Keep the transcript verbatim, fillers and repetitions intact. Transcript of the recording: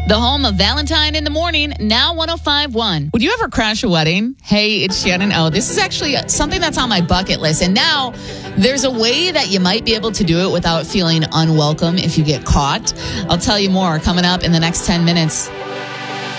The home of Valentine in the Morning, now one oh five point one. Would you ever crash a wedding? Hey, it's Shannon O. This is actually something that's on my bucket list. And now there's a way that you might be able to do it without feeling unwelcome if you get caught. I'll tell you more coming up in the next ten minutes.